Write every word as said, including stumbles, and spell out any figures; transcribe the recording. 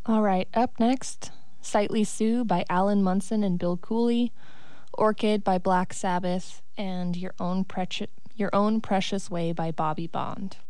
All right, up next, Sightly Sue by Alan Munson and Bill Cooley, Orchid by Black Sabbath, and Your Own, Preci- Your Own Precious Way by Bobby Bond.